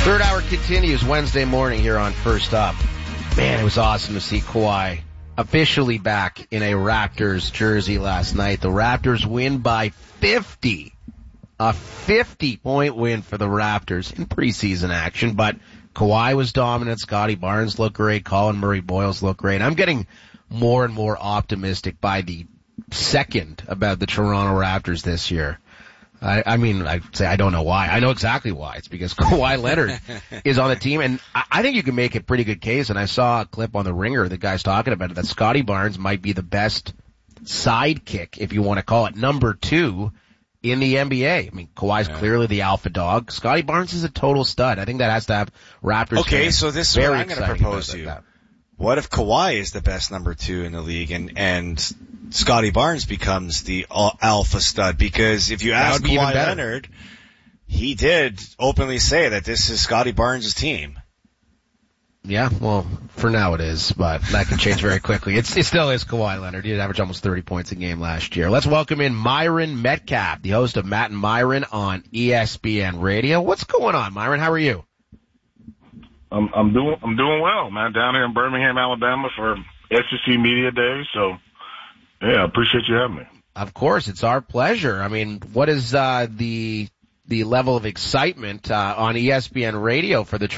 Third hour continues Wednesday morning here on First Up. Man, it was awesome to see Kawhi officially back in a Raptors jersey last night. The Raptors win by 50. A 50-point win for the Raptors in preseason action, but Kawhi was dominant. Scotty Barnes looked great. Colin Murray-Boyles looked great. I'm getting more and more optimistic by the second about the Toronto Raptors this year. I'd say I don't know why. I know exactly why. It's because Kawhi Leonard is on the team, and I think you can make a pretty good case, and I saw a clip on The Ringer, the guy's talking about it, that Scotty Barnes might be the best sidekick, if you want to call it, number 2 in the NBA. I mean, Kawhi's clearly the alpha dog. Scotty Barnes is a total stud. I think that has to have Raptors Okay, so this is what I'm going to propose to you. That. What if Kawhi is the best number 2 in the league and Scotty Barnes becomes the alpha stud? Because if you ask Kawhi Leonard, he did openly say that this is Scotty Barnes' team. Yeah, well, for now it is, but that can change very quickly. It still is Kawhi Leonard. He did average almost 30 points a game last year. Let's welcome in Myron Metcalf, the host of Matt and Myron on ESPN Radio. What's going on, Myron? How are you? I'm doing well, man. Down here in Birmingham, Alabama for SEC Media Day. So, yeah, I appreciate you having me. Of course, it's our pleasure. I mean, what is the level of excitement on ESPN Radio for the